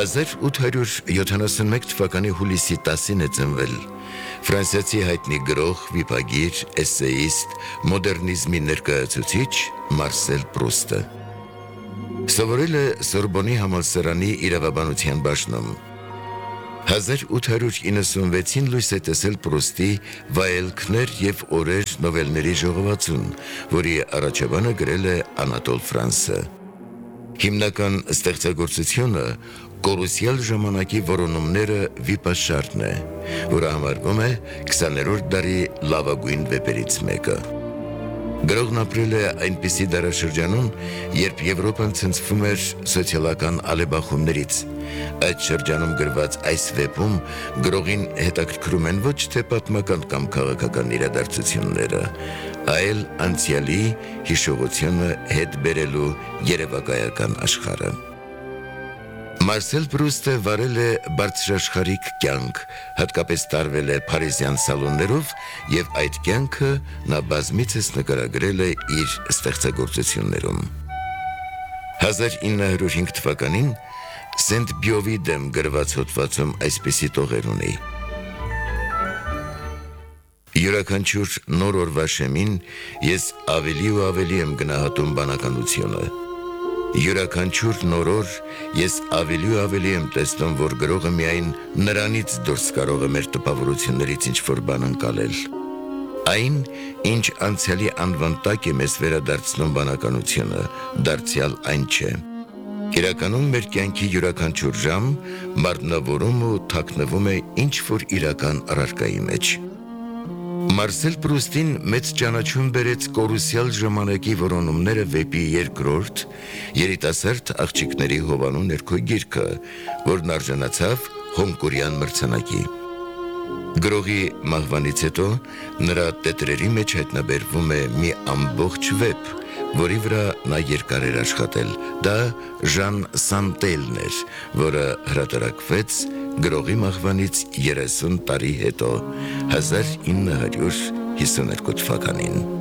1871 թվականի հուլիսի 10-ին է ծնվել ֆրանսիացի հայտնի գրող, վիպագիր, էսսեիստ, մոդեռնիզմի ներկայացուցիչ Մարսել Պրուստը։ Սովորել է Սորբոնի համալսարանի իրավաբանության բաժնում։ 1896-ին լույս է տեսել Պրուստի «Վայելքներ և օրեր» նովելների ժողովածուն, որի առաջաբանը գրել է Անատոլ Ֆրանսը։ Հիմնական ստեղծագործությունը կորուսյալ ժամանակի որոնումները վիպաշարն է, որը համարվում է 20-րդ դարի լավագույն վեպերից մեկը։ Գրողն ապրել է այնպիսի դարաշրջանում, երբ Եվրոպան ցնցվում էր սոցիալական ալեբախումներից։ Այդ շրջանում գրված այս վեպում գրողին հետաքրքրում են ոչ թե պատմական կամ քաղաքական իրադարձությունները, այլ անցյալի հիշողությունը հետ բերելու երևակայական աշխարհը։ Մարսել Պրուստը վարել է բարձրաշխարհիկ կյանք, հատկապես տարվել է փարիզյան սալոններով եւ այդ կյանքը նա բազմիցս նկարագրել է իր ստեղծագործություններում։ 1905 թվականին Սենտ-Բյովի դեմ գրված հոդվածում այսպիսի տողեր ունի. Յուրաքանչյուր նոր օրվա շեմին ես ավելի ու ավելի եմ գնահատում բանականությունը։ Յուրաքանչյուր նոր օր ես ավելի ու ավելի եմ տեսնում, որ գրողը միայն նրանից դուրս կարող է մեր տպավորություններից ինչ-որ բան ընկալել։ Այն, ինչ անցյալի անվան տակ է մեզ վերադարձնում բանականությունը, դարձյալ այն չէ։ Իրականում մեր կյանքի յուրաքանչյուր ժամ մարմնավորում ու թաքնվում է ինչ-որ իրական առարկայի մեջ։ Մարսել Պրուստին մեծ ճանաչում բերեց կորուսյալ ժամանակի որոնումները վեպի երկրորդ երիտասարդ աղջիկների հովանու ներքո գիրքը, որն արժանացավ Հոնկուրյան մրցանակի։ Գրողի մահվանից հետո նրա տետրերի մեջ հայտնաբերվում է մի ամբողջ վեպ, որի վրա նա երկար էր աշխատել։ Դա Ժան Սանտելն էր, որը հրատարակվեց գրողի մահվանից 30 տարի հետո 1952 թվականին։